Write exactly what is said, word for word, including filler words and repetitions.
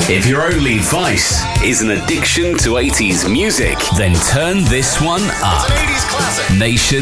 If your only vice is an addiction to eighties music, then turn this one up. It's an eighties classic. Nation